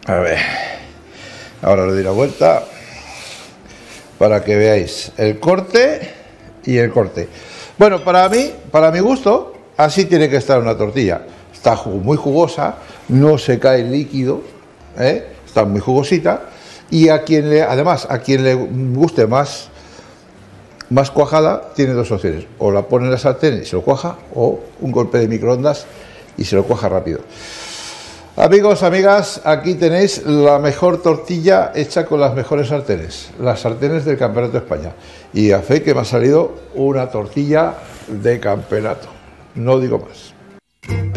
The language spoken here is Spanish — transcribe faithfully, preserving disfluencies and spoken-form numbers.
A ver, ahora le doy la vuelta para que veáis el corte y el corte. Bueno, para mí, para mi gusto, así tiene que estar una tortilla. Está muy jugosa, no se cae el líquido, ¿eh? Está muy jugosita. Y a quien le, además, a quien le guste más, más cuajada, tiene dos opciones. O la pone en la sartén y se lo cuaja, o un golpe de microondas y se lo cuaja rápido. Amigos, amigas, aquí tenéis la mejor tortilla hecha con las mejores sartenes, las sartenes del Campeonato de España. Y a fe que me ha salido una tortilla de campeonato. No digo más.